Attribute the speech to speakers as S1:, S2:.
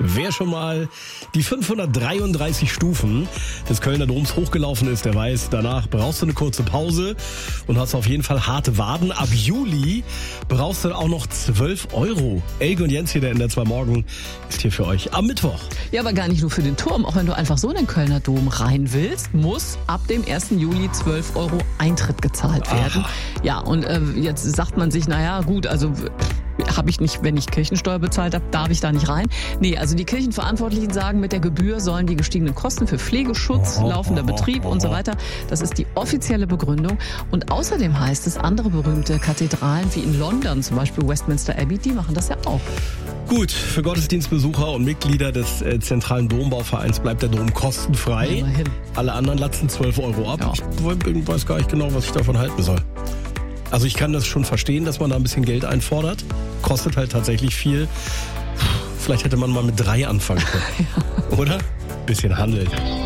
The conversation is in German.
S1: Wer schon mal die 533 Stufen des Kölner Doms hochgelaufen ist, der weiß, danach brauchst du eine kurze Pause und hast auf jeden Fall harte Waden. Ab Juli brauchst du auch noch 12 €. Elke und Jens hier, der NDR 2 Morgen, ist hier für euch am Mittwoch.
S2: Ja, aber gar nicht nur für den Turm. Auch wenn du einfach so in den Kölner Dom rein willst, muss ab dem 1. Juli 12 € Eintritt gezahlt werden.
S1: Aha.
S2: Ja, und jetzt sagt man sich, naja, gut, also habe ich nicht, wenn ich Kirchensteuer bezahlt habe, darf ich da nicht rein. Nee, also die Kirchenverantwortlichen sagen, mit der Gebühr sollen die gestiegenen Kosten für Pflegeschutz, laufender Betrieb und so weiter, das ist die offizielle Begründung. Und außerdem heißt es, andere berühmte Kathedralen wie in London, zum Beispiel Westminster Abbey, die machen das ja auch.
S1: Gut, für Gottesdienstbesucher und Mitglieder des zentralen Dombauvereins bleibt der Dom kostenfrei.
S2: Immerhin.
S1: Alle anderen latzen 12 € ab.
S2: Ja.
S1: Ich weiß gar nicht genau, was ich davon halten soll. Also ich kann das schon verstehen, dass man da ein bisschen Geld einfordert. Kostet halt tatsächlich viel. Vielleicht hätte man mal mit 3 anfangen können. Ja. Oder? Bisschen Handel.